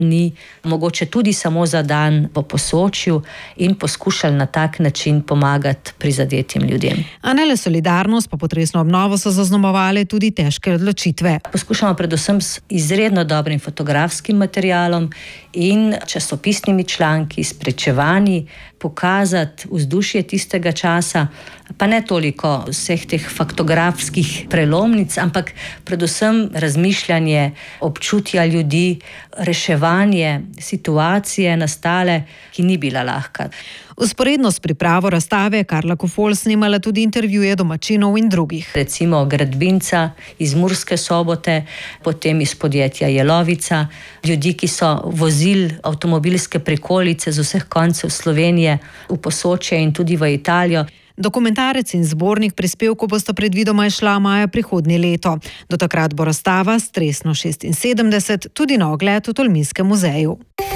dni, mogoče tudi samo za dan v Posočju in poskušali na tak način pomagati prizadetim ljudem. A ne le solidarnost, pa potresno obnovo so zaznamovale tudi težke odločitve. Poskušamo predvsem s izredno dobrim fotografskim materialom in časopisnimi članki, s pričevanji pokazati vzdušje tistega časa, pa ne toliko vseh teh faktografskih prelomnic, ampak predvsem razmišljanje, občutja ljudi, reševanje situacije nastale, ki ni bila lahka. Vzporedno s pripravo razstave je Karla Kofol snimala tudi intervjuje domačinov in drugih. Recimo gradbinca iz Murske Sobote, potem iz podjetja Jelovica, ljudi, ki so vozili avtomobilske prikolice z vseh koncev Slovenije v Posočje in tudi v Italijo. Dokumentarec in zbornik prispevkov bosta predvidoma izšla maja prihodnje leto. Do takrat bo razstava Stresno 76 tudi na ogled v Tolminskem muzeju.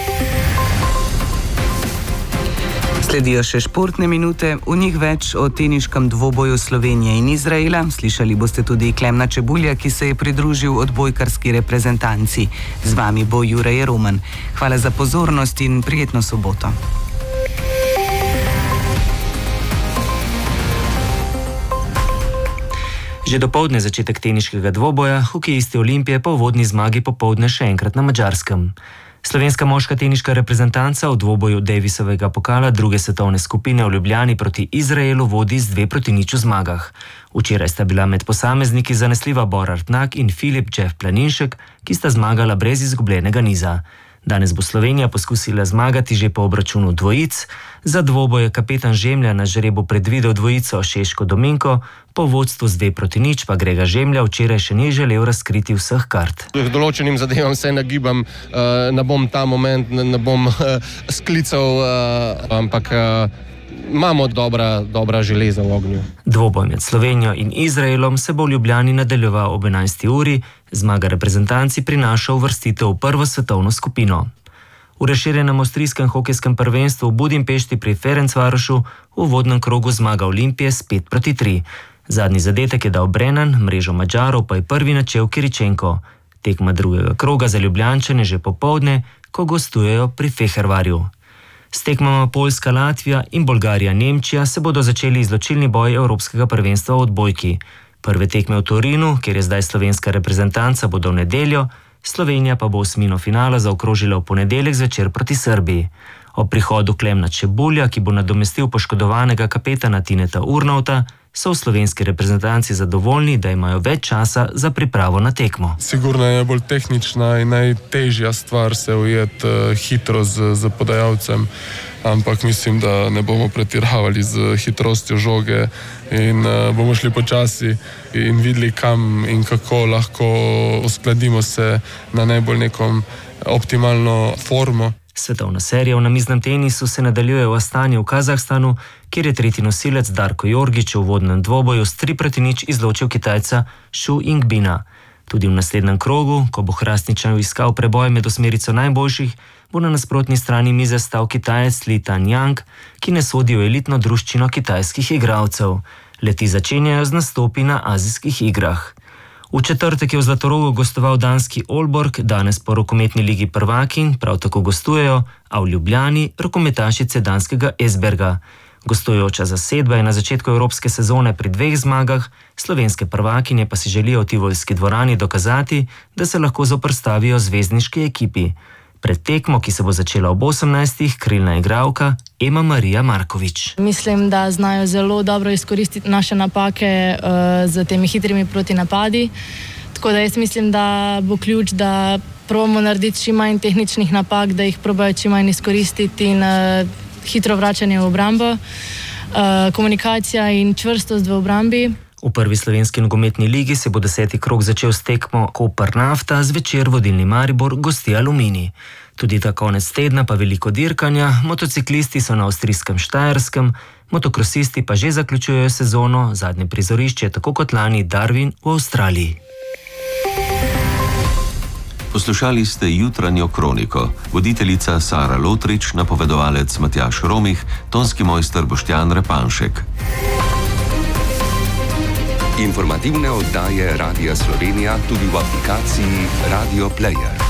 Sledijo še športne minute, v njih več o teniškem dvoboju Slovenije in Izraela. Slišali boste tudi Klemna Čebulja, ki se je pridružil odbojkarski reprezentanci. Z vami bo Juraj Roman. Hvala za pozornost in prijetno soboto. Že dopoldne začetek teniškega dvoboja, hokejisti Olimpije po uvodni zmagi popoldne še enkrat na Madžarskem. Slovenska moška teniška reprezentanca v dvoboju Davisovega pokala druge svetovne skupine v Ljubljani proti Izraelu vodi z 2-0 zmagah. Včeraj sta bila med posamezniki zanesljiva Bor Artnak in Filip Jeff Planinšek, ki sta zmagala brez izgubljenega niza. Danes bo Slovenija poskusila zmagati že po obračunu dvojic. Za dvoboj je kapetan Žemlja na žrebu predvidel dvojico Šeško-Dominko, po vodstvu z 2-0 pa Grega Žemlja včeraj še ni želel razkriti vseh kart. Določenim zadevam se nagibam, ne bom ta moment, ne bom sklical, ampak imamo dobra železa v ognju. Dvoboj med Slovenijo in Izraelom se bo v Ljubljani nadaljeval ob 11. uri. Zmaga reprezentanci prinaša uvrstitev v prvo svetovno skupino. V razširjenem avstrijskem hokejskem prvenstvu v Budimpešti pri Ferencvarošu v uvodnem krogu zmaga Olimpije s 5-3. Zadnji zadetek je dal Brennan, mrežo Madžarov pa je prvi načel Kiričenko. Tekma drugega kroga za Ljubljančane že popoldne, ko gostujejo pri Fehervarju. S tekmama Poljska, Latvija in Bolgarija, Nemčija se bodo začeli izločilni boj Evropskega prvenstva v odbojki. Prve tekme v Torinu, kjer je zdaj slovenska reprezentanca, bodo v nedeljo, Slovenija pa bo osmino finala zaokrožila v ponedeljek zvečer proti Srbiji. Ob prihodu Klemna Čebulja, ki bo nadomestil poškodovanega kapetana Tineta Urnauta, so v slovenski reprezentanci zadovoljni, da imajo več časa za pripravo na tekmo. Sigurno je bolj tehnična in najtežja stvar se ujeti hitro z podajalcem, ampak mislim, da ne bomo pretiravali z hitrostjo žoge in bomo šli počasi in videli, kam in kako lahko uskladimo se na najbolj nekom optimalno formo. Svetovna serija v namiznem tenisu se nadaljuje v Astani v Kazahstanu, kjer je tretji nosilec Darko Jorgić v uvodnem dvoboju s 3-0 izločil Kitajca Xu Yingbina. Tudi v naslednjem krogu, ko bo Hrastničan iskal preboj med osmerico najboljših, bo na nasprotni strani mize stal Kitajec Li Tanjang, ki ne sodi v elitno druščino kitajskih igralcev. Leti začenjajo z nastopi na azijskih igrah. V četrtek je v Zlatorogu gostoval danski Aalborg, danes po rokometni ligi prvakinj prav tako gostujejo, a v Ljubljani rokometašice danskega Esberga. Gostujoča zasedba je na začetku evropske sezone pri 2 zmagah, slovenske prvakinje pa si želijo v Tivolski dvorani dokazati, da se lahko zoperstavijo zvezdniški ekipi. Pred tekmo, ki se bo začela ob 18. krilna igralka Ema Marija Markovič. Mislim, da znajo zelo dobro izkoristiti naše napake z temi hitrimi protinapadi. Tako da jaz mislim, da bo ključ, da probamo narediti čim manj tehničnih napak, da jih probajo čim manj izkoristiti in hitro vračanje v obrambo, komunikacija in čvrstost v obrambi. V prvi slovenski nogometni ligi se bo 10. krog začel s tekmo Koper Nafta, zvečer vodilni Maribor gosti Aluminij. Tudi ta konec tedna pa veliko dirkanja, motociklisti so na avstrijskem Štajerskem, motokrosisti pa že zaključujejo sezono, zadnje prizorišče tako kot lani Darwin v Avstraliji. Poslušali ste jutranjo kroniko. Voditeljica Sara Lotrič, napovedovalec Matjaž Romih, tonski mojster Boštjan Repanšek. Informativne oddaje Radia Slovenija tudi v aplikaciji Radio Player.